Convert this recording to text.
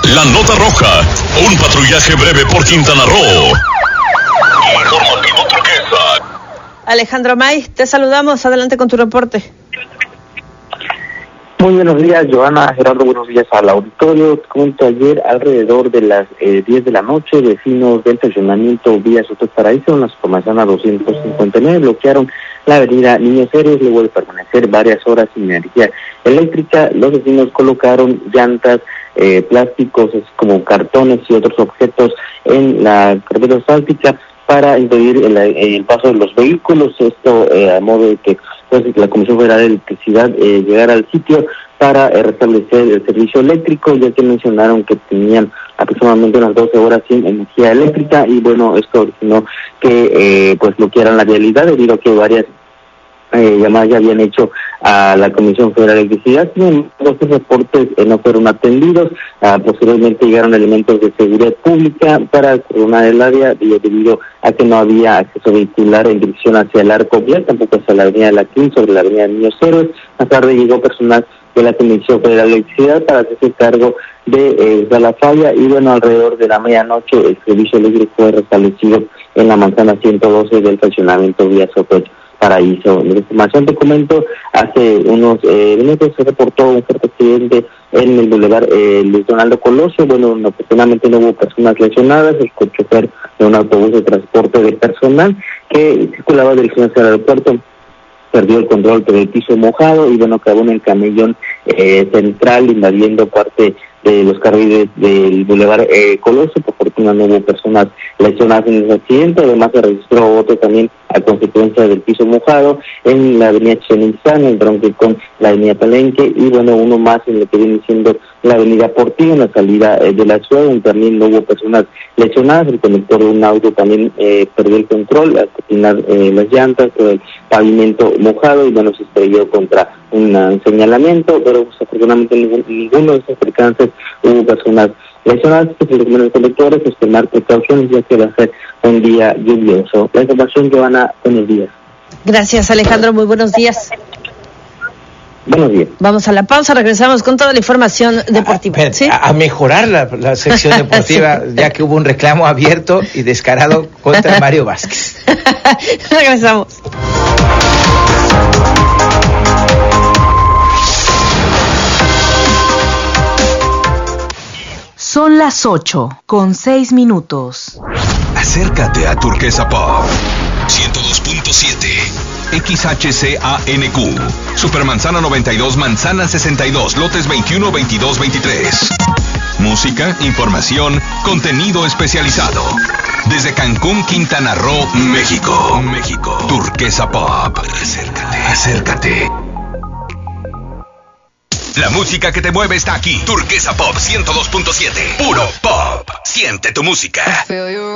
La Nota Roja, un patrullaje breve por Quintana Roo. Informativo Turquesa. Alejandro May, te saludamos, adelante con tu reporte. Muy buenos días, Joana, Gerardo, buenos días al auditorio. Te comento, ayer alrededor de las 10 de la noche, vecinos del estacionamiento Vía Soto Paraíso, en la Supermanzana 259, bloquearon la avenida Niños Héroes, luego de permanecer varias horas sin energía eléctrica. Los vecinos colocaron llantas, plásticos como cartones y otros objetos en la carretera asfáltica para impedir el paso de los vehículos, esto a modo de que la Comisión Federal de Electricidad llegara al sitio para restablecer el servicio eléctrico, ya que mencionaron que tenían aproximadamente unas 12 horas sin energía eléctrica, y bueno, esto originó que bloquearan la vialidad debido a que varias llamadas ya habían hecho a la Comisión Federal de Electricidad. Sin embargo, estos reportes no fueron atendidos. Posteriormente llegaron elementos de seguridad pública para coronar el área debido a que no había acceso vehicular en dirección hacia el arco vial, tampoco hacia la avenida de la Quim, sobre la avenida de Niños Héroes. Más tarde llegó personal de la Comisión Federal de Electricidad para hacerse cargo de la falla, y bueno, alrededor de la medianoche el servicio eléctrico fue restablecido en la manzana 112 del fraccionamiento Vía Soto Paraíso. La información te comento, hace unos minutos se reportó un fuerte accidente en el bulevar Luis Donaldo Colosio. Bueno, afortunadamente no hubo personas lesionadas. El chofer de un autobús de transporte de personal que circulaba en dirección hacia el aeropuerto perdió el control por el piso mojado y bueno, acabó en el camellón central, invadiendo parte de los carriles del bulevar Colosio. Por fortuna no hubo personas lesionadas en el accidente. Además se registró otro también a consecuencia del piso mojado en la avenida Chenizán, el bronque con la avenida Palenque, y bueno, uno más en lo que viene siendo la avenida Portillo, en la salida de la ciudad, donde también no hubo personas lesionadas. El conductor de un auto también perdió el control al patinar las llantas, el pavimento mojado, y bueno, se estrelló contra un señalamiento, pero afortunadamente ninguno de estos percances hubo personas lesionadas. Que se recomienda a los conductores tomar precauciones, ya que va a ser un día lluvioso. La información, Joana, buenos días. Gracias, Alejandro, muy buenos días. Buenos días. Vamos a la pausa, regresamos con toda la información deportiva. ¿Sí? A mejorar la sección deportiva, sí. Ya que hubo un reclamo abierto y descarado contra Mario Vázquez. Regresamos. Son las 8:06. Acércate a Turquesa Pop 102.7 XHCANQ, Supermanzana 92, Manzana 62, lotes 21, 22, 23. Música, información, contenido especializado. Desde Cancún, Quintana Roo, México. Turquesa Pop. Acércate. La música que te mueve está aquí. Turquesa Pop 102.7. Puro pop. Siente tu música.